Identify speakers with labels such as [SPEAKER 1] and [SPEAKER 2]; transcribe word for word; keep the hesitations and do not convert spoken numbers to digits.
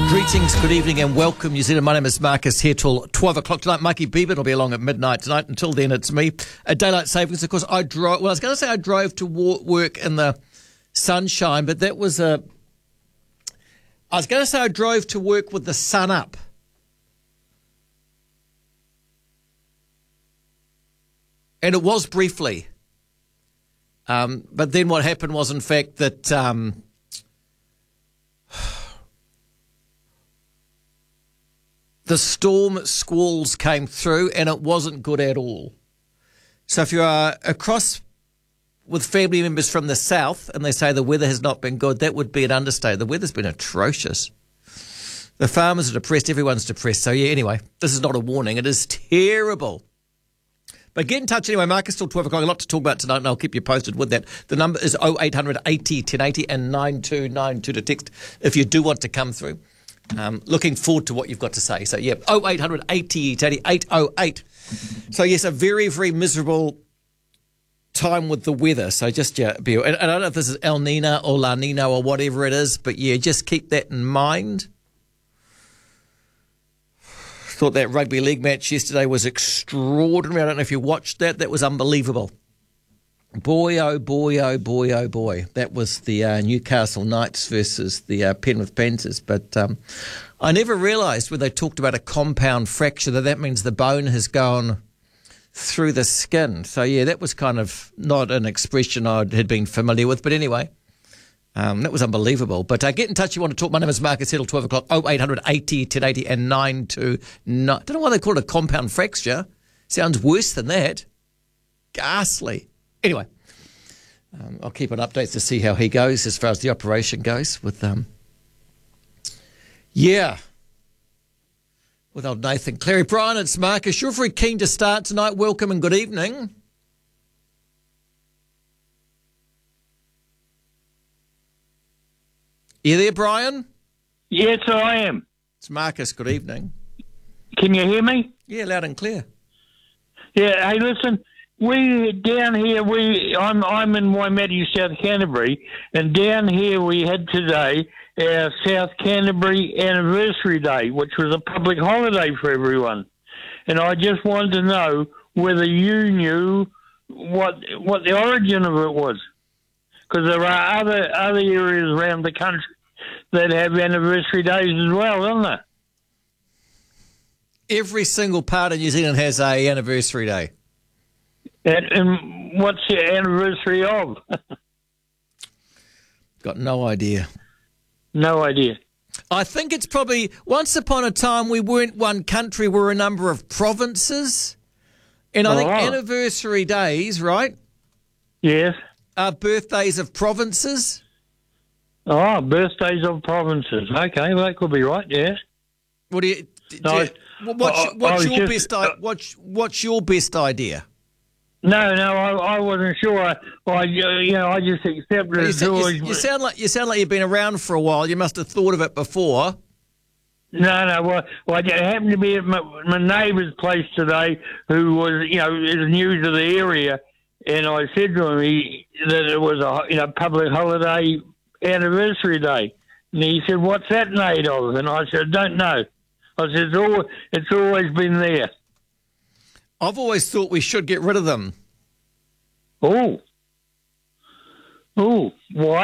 [SPEAKER 1] Greetings, good evening and welcome, New Zealand. My name is Marcus, here till twelve o'clock tonight. Mikey Beavan will be along at midnight tonight. Until then, it's me. At Daylight Savings, of course, I drove, well, I was going to say I drove to work in the sunshine, but that was a, I was going to say I drove to work with the sun up. And it was briefly. Um, but then what happened was, in fact, that um, the storm squalls came through and it wasn't good at all. So if you are across with family members from the south and they say the weather has not been good, that would be an understatement. The weather's been atrocious. The farmers are depressed. Everyone's depressed. So, yeah, anyway, this is not a warning. It is terrible. But get in touch anyway, Marcus, till twelve o'clock. A lot to talk about tonight, and I'll keep you posted with that. The number is oh eight hundred eighty ten eighty and nine two nine two to text if you do want to come through. Um, looking forward to what you've got to say. So, yeah, oh eight hundred eighty ten eighty, eight oh eight. So, yes, a very, very miserable time with the weather. So just, yeah, be, and I don't know if this is El Nino or La Nina or whatever it is, but, yeah, just keep that in mind. Thought that rugby league match yesterday was extraordinary. I don't know if you watched that. That was unbelievable. Boy, oh boy, oh boy, oh boy. That was the uh, Newcastle Knights versus the uh, Penrith Panthers. But um, I never realised when they talked about a compound fracture that that means the bone has gone through the skin. So, yeah, that was kind of not an expression I had been familiar with. But anyway, Um, that was unbelievable. But uh, get in touch if you want to talk. My name is Marcus Hiddle, twelve o'clock, oh eight hundred eighty ten eighty and nine two nine. I don't know why they call it a compound fracture. Sounds worse than that. Ghastly. Anyway, um, I'll keep on updates to see how he goes as far as the operation goes with, um, yeah, with old Nathan Cleary. Brian, it's Marcus. You're very keen to start tonight. Welcome and good evening. You there, Brian?
[SPEAKER 2] Yes, I am.
[SPEAKER 1] It's Marcus. Good evening.
[SPEAKER 2] Can you hear me?
[SPEAKER 1] Yeah, loud and clear.
[SPEAKER 2] Yeah. Hey, listen. We down here. We I'm I'm in Waimate, South Canterbury, and down here we had today our South Canterbury Anniversary Day, which was a public holiday for everyone. And I just wanted to know whether you knew what what the origin of it was, because there are other other areas around the country that have anniversary days as well, don't they?
[SPEAKER 1] Every single part of New Zealand has a anniversary day.
[SPEAKER 2] And, and what's the anniversary of?
[SPEAKER 1] Got no idea.
[SPEAKER 2] No idea.
[SPEAKER 1] I think it's probably, once upon a time we weren't one country, we were a number of provinces. And I
[SPEAKER 2] Oh.
[SPEAKER 1] think anniversary days, right,
[SPEAKER 2] Yes.
[SPEAKER 1] are birthdays of provinces.
[SPEAKER 2] Oh, birthdays of provinces. Okay, well, that could be right, yes.
[SPEAKER 1] What do you, do
[SPEAKER 2] No,
[SPEAKER 1] you- what's,
[SPEAKER 2] I- I
[SPEAKER 1] what's
[SPEAKER 2] was
[SPEAKER 1] your
[SPEAKER 2] just-
[SPEAKER 1] best, i- what's, what's your best idea?
[SPEAKER 2] No, no, I, I wasn't sure. I, I, you know, I just accepted
[SPEAKER 1] You,
[SPEAKER 2] it.
[SPEAKER 1] sa- you-
[SPEAKER 2] always,
[SPEAKER 1] you sound like you sound like you've been around for a while. You must have thought of it before.
[SPEAKER 2] no, no, well, well, I happened to be at my, my neighbour's place today who was, you know, is new to the area, and I said to him he, that it was a, you know, public holiday anniversary day. And he said, what's that made of? And I said, I don't know. I said, it's, all, it's always been there.
[SPEAKER 1] I've always thought we should get rid of them.
[SPEAKER 2] Oh. Oh, why?